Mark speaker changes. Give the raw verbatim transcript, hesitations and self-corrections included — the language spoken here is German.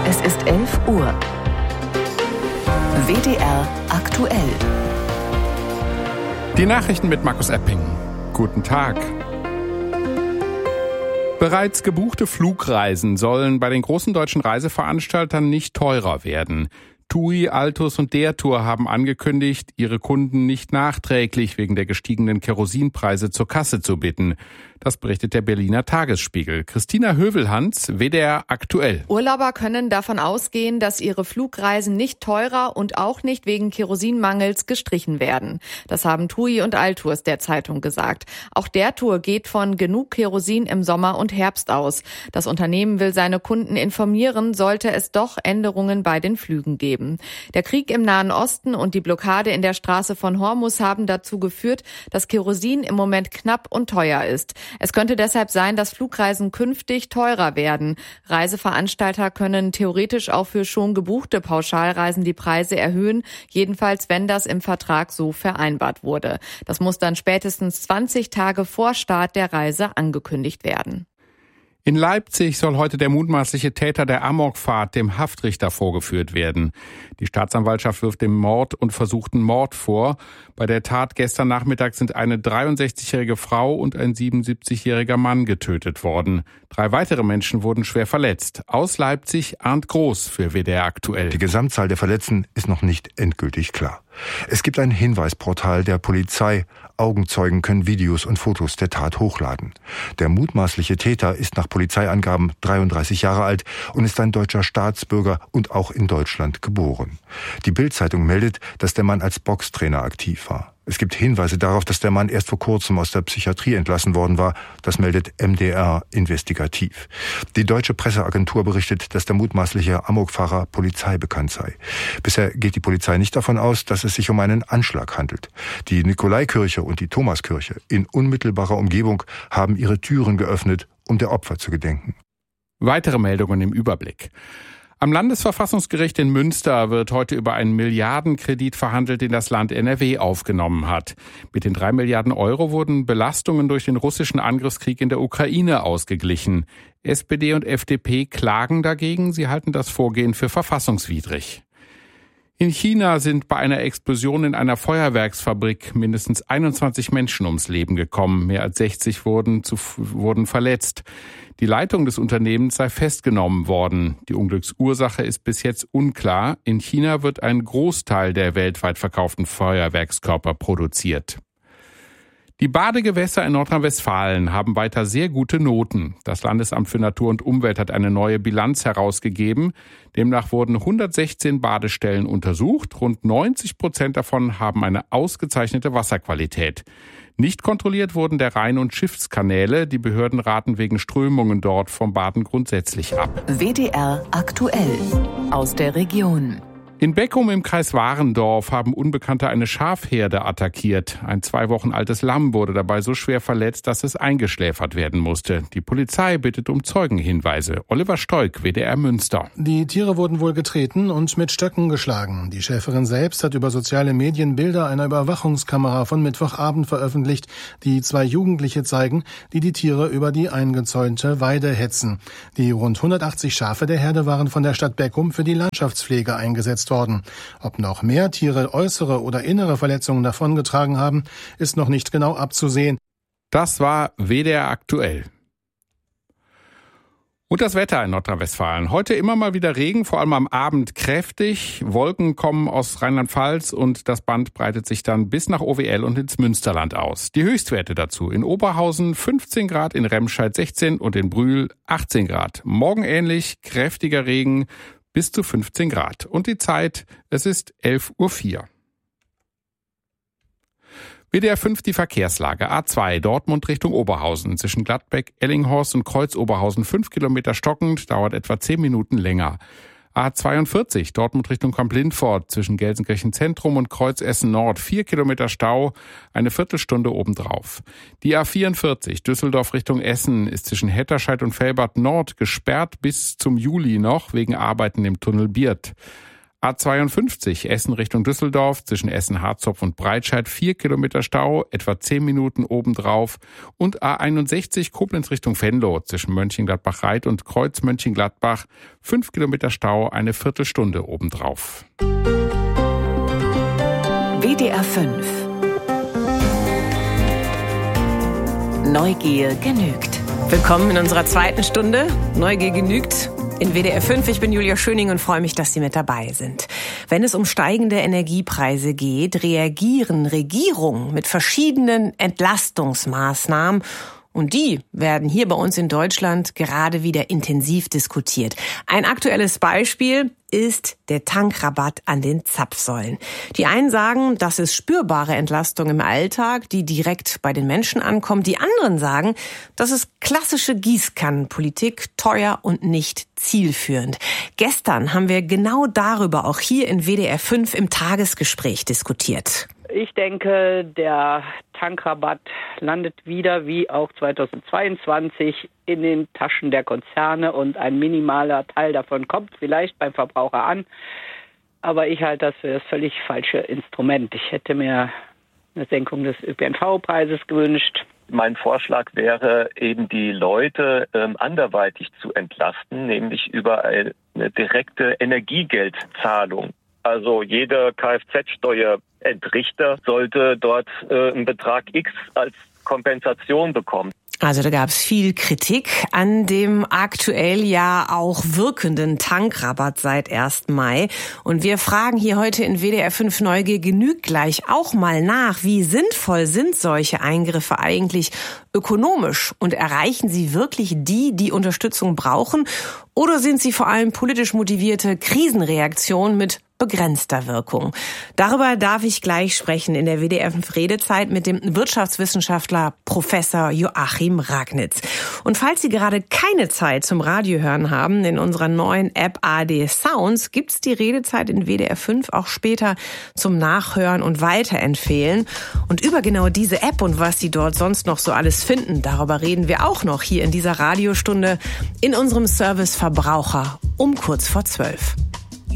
Speaker 1: Es ist elf Uhr. W D R aktuell.
Speaker 2: Die Nachrichten mit Markus Epping. Guten Tag. Bereits gebuchte Flugreisen sollen bei den großen deutschen Reiseveranstaltern nicht teurer werden. TUI, Altus und der Tour haben angekündigt, ihre Kunden nicht nachträglich wegen der gestiegenen Kerosinpreise zur Kasse zu bitten. Das berichtet der Berliner Tagesspiegel. Christina Hövelhans, W D R aktuell.
Speaker 3: Urlauber können davon ausgehen, dass ihre Flugreisen nicht teurer und auch nicht wegen Kerosinmangels gestrichen werden. Das haben TUI und Altus der Zeitung gesagt. Auch der Tour geht von genug Kerosin im Sommer und Herbst aus. Das Unternehmen will seine Kunden informieren, sollte es doch Änderungen bei den Flügen geben. Der Krieg im Nahen Osten und die Blockade in der Straße von Hormuz haben dazu geführt, dass Kerosin im Moment knapp und teuer ist. Es könnte deshalb sein, dass Flugreisen künftig teurer werden. Reiseveranstalter können theoretisch auch für schon gebuchte Pauschalreisen die Preise erhöhen, jedenfalls wenn das im Vertrag so vereinbart wurde. Das muss dann spätestens zwanzig Tage vor Start der Reise angekündigt werden.
Speaker 2: In Leipzig soll heute der mutmaßliche Täter der Amokfahrt dem Haftrichter vorgeführt werden. Die Staatsanwaltschaft wirft dem Mord und versuchten Mord vor. Bei der Tat gestern Nachmittag sind eine dreiundsechzigjährige Frau und ein siebenundsiebzigjähriger Mann getötet worden. Drei weitere Menschen wurden schwer verletzt. Aus Leipzig Arndt Groß für W D R aktuell.
Speaker 4: Die Gesamtzahl der Verletzten ist noch nicht endgültig klar. Es gibt ein Hinweisportal der Polizei. Augenzeugen können Videos und Fotos der Tat hochladen. Der mutmaßliche Täter ist nach Polizeiangaben dreiunddreißig Jahre alt und ist ein deutscher Staatsbürger und auch in Deutschland geboren. Die Bild-Zeitung meldet, dass der Mann als Boxtrainer aktiv war. Es gibt Hinweise darauf, dass der Mann erst vor kurzem aus der Psychiatrie entlassen worden war. Das meldet M D R investigativ. Die deutsche Presseagentur berichtet, dass der mutmaßliche Amokfahrer Polizei bekannt sei. Bisher geht die Polizei nicht davon aus, dass es sich um einen Anschlag handelt. Die Nikolaikirche und die Thomaskirche in unmittelbarer Umgebung haben ihre Türen geöffnet, um der Opfer zu gedenken.
Speaker 2: Weitere Meldungen im Überblick. Am Landesverfassungsgericht in Münster wird heute über einen Milliardenkredit verhandelt, den das Land N R W aufgenommen hat. Mit den drei Milliarden Euro wurden Belastungen durch den russischen Angriffskrieg in der Ukraine ausgeglichen. S P D und F D P klagen dagegen, sie halten das Vorgehen für verfassungswidrig. In China sind bei einer Explosion in einer Feuerwerksfabrik mindestens einundzwanzig Menschen ums Leben gekommen. Mehr als sechzig wurden, zu, wurden verletzt. Die Leitung des Unternehmens sei festgenommen worden. Die Unglücksursache ist bis jetzt unklar. In China wird ein Großteil der weltweit verkauften Feuerwerkskörper produziert. Die Badegewässer in Nordrhein-Westfalen haben weiter sehr gute Noten. Das Landesamt für Natur und Umwelt hat eine neue Bilanz herausgegeben. Demnach wurden hundertsechzehn Badestellen untersucht. Rund neunzig Prozent davon haben eine ausgezeichnete Wasserqualität. Nicht kontrolliert wurden der Rhein- und Schiffskanäle. Die Behörden raten wegen Strömungen dort vom Baden grundsätzlich ab.
Speaker 1: W D R aktuell aus der Region.
Speaker 2: In Beckum im Kreis Warendorf haben Unbekannte eine Schafherde attackiert. Ein zwei Wochen altes Lamm wurde dabei so schwer verletzt, dass es eingeschläfert werden musste. Die Polizei bittet um Zeugenhinweise. Oliver Stoik, W D R Münster.
Speaker 5: Die Tiere wurden wohl getreten und mit Stöcken geschlagen. Die Schäferin selbst hat über soziale Medien Bilder einer Überwachungskamera von Mittwochabend veröffentlicht, die zwei Jugendliche zeigen, die die Tiere über die eingezäunte Weide hetzen. Die rund hundertachtzig Schafe der Herde waren von der Stadt Beckum für die Landschaftspflege eingesetzt worden. Ob noch mehr Tiere äußere oder innere Verletzungen davongetragen haben, ist noch nicht genau abzusehen.
Speaker 2: Das war W D R aktuell. Und das Wetter in Nordrhein-Westfalen. Heute immer mal wieder Regen, vor allem am Abend kräftig. Wolken kommen aus Rheinland-Pfalz und das Band breitet sich dann bis nach O W L und ins Münsterland aus. Die Höchstwerte dazu: in Oberhausen fünfzehn Grad, in Remscheid sechzehn und in Brühl achtzehn Grad. Morgen ähnlich, kräftiger Regen bis zu fünfzehn Grad. Und die Zeit, es ist elf Uhr vier. W D R fünf die Verkehrslage. A zwei Dortmund Richtung Oberhausen. Zwischen Gladbeck, Ellinghorst und Kreuz-Oberhausen fünf Kilometer stockend, dauert etwa zehn Minuten länger. A zweiundvierzig Dortmund Richtung Kamp-Lindfort. Zwischen Gelsenkirchen Zentrum und Kreuz Essen Nord vier Kilometer Stau, eine Viertelstunde obendrauf. Die A vierundvierzig Düsseldorf Richtung Essen ist zwischen Hetterscheid und Velbert Nord gesperrt bis zum Juli noch wegen Arbeiten im Tunnel Biert. A zweiundfünfzig Essen Richtung Düsseldorf zwischen Essen-Harzopf und Breitscheid vier Kilometer Stau, etwa zehn Minuten obendrauf. Und A einundsechzig Koblenz Richtung Venlo zwischen Mönchengladbach-Reit und Kreuz Mönchengladbach fünf Kilometer Stau, eine Viertelstunde obendrauf.
Speaker 1: W D R fünf. Neugier genügt.
Speaker 6: Willkommen in unserer zweiten Stunde. Neugier genügt. In W D R fünf, ich bin Julia Schöning und freue mich, dass Sie mit dabei sind. Wenn es um steigende Energiepreise geht, reagieren Regierungen mit verschiedenen Entlastungsmaßnahmen. Und die werden hier bei uns in Deutschland gerade wieder intensiv diskutiert. Ein aktuelles Beispiel ist der Tankrabatt an den Zapfsäulen. Die einen sagen, das ist spürbare Entlastung im Alltag, die direkt bei den Menschen ankommt. Die anderen sagen, das ist klassische Gießkannenpolitik, teuer und nicht zielführend. Gestern haben wir genau darüber auch hier in W D R fünf im Tagesgespräch diskutiert.
Speaker 7: Ich denke, der Tankrabatt landet wieder, wie auch zweitausendzweiundzwanzig, in den Taschen der Konzerne und ein minimaler Teil davon kommt vielleicht beim Verbraucher an. Aber ich halte das für das völlig falsche Instrument. Ich hätte mir eine Senkung des Ö P N V-Preises gewünscht.
Speaker 8: Mein Vorschlag wäre eben, die Leute ähm, anderweitig zu entlasten, nämlich über eine direkte Energiegeldzahlung. Also jeder Kfz-Steuerentrichter sollte dort äh, einen Betrag X als Kompensation bekommen.
Speaker 6: Also da gab es viel Kritik an dem aktuell ja auch wirkenden Tankrabatt seit ersten Mai. Und wir fragen hier heute in W D R fünf Neugier genügt gleich auch mal nach, wie sinnvoll sind solche Eingriffe eigentlich ökonomisch? Und erreichen sie wirklich die, die Unterstützung brauchen? Oder sind sie vor allem politisch motivierte Krisenreaktionen mit begrenzter Wirkung? Darüber darf ich gleich sprechen in der W D R fünf Redezeit mit dem Wirtschaftswissenschaftler Professor Joachim Ragnitz. Und falls Sie gerade keine Zeit zum Radiohören haben, in unserer neuen App A R D Sounds gibt's die Redezeit in W D R fünf auch später zum Nachhören und Weiterempfehlen. Und über genau diese App und was Sie dort sonst noch so alles finden, darüber reden wir auch noch hier in dieser Radiostunde in unserem Service Verbraucher um kurz vor zwölf.